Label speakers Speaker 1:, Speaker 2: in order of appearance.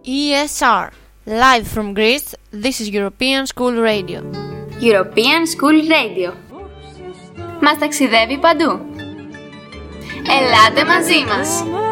Speaker 1: ESR. Live from Greece, this is European School Radio.
Speaker 2: European School Radio. Μας ταξιδεύει παντού. Ελάτε μαζί μας!